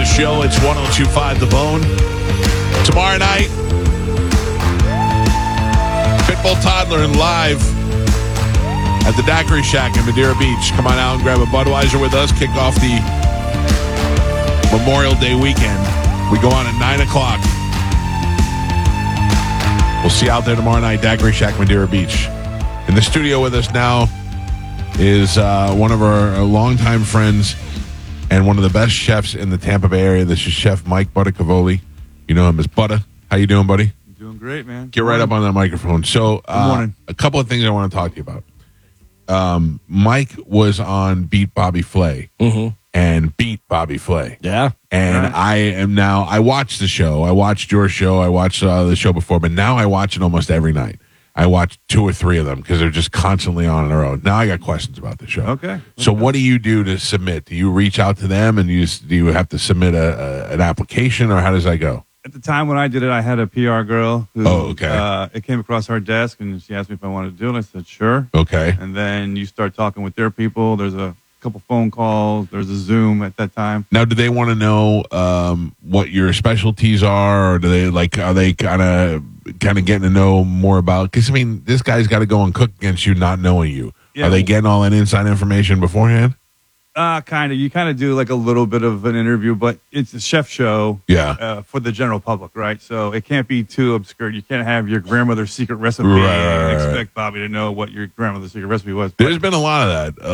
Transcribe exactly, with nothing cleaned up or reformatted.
the show. It's one oh two point five The Bone. Tomorrow night, Pitbull Toddler and live at the Daiquiri Shack in Madeira Beach. Come on out and grab a Budweiser with us. Kick off the Memorial Day weekend. We go on at nine o'clock. We'll see you out there tomorrow night, Daiquiri Shack, Madeira Beach. In the studio with us now is uh, one of our longtime friends and one of the best chefs in the Tampa Bay area. This is Chef Mike Buttacavoli. You know him as Butta. How you doing, buddy? I'm doing great, man. Get right up on that microphone. So, uh, Good morning. A couple of things I want to talk to you about. Um, Mike was on Beat Bobby Flay Mm-hmm. and beat Bobby Flay. Yeah. And Right. I am now, I watched the show. I watched your show. I watched uh, the show before, but now I watch it almost every night. I watch two or three of them because they're just constantly on their own. Now I got questions about the show. Okay. So what do you do to submit? Do you reach out to them and you s- do you have to submit a, a an application, or how does that go? At the time when I did it, I had a P R girl who Oh, okay. uh, it came across our desk and she asked me if I wanted to do it. I said, sure. Okay. And then you start talking with their people. There's a couple phone calls. There's a Zoom at that time. Now, do they want to know um, what your specialties are, or do they like? Are they kind of kind of getting to know more about? Because I mean, this guy's got to go and cook against you, not knowing you. Yeah. Are they getting all that inside information beforehand? Uh, kind of. You kind of do like a little bit of an interview, but it's a chef show Yeah. uh, for the general public, right? So it can't be too obscure. You can't have your grandmother's secret recipe Right, right, and right. expect Bobby to know what your grandmother's secret recipe was. But There's been a lot of that.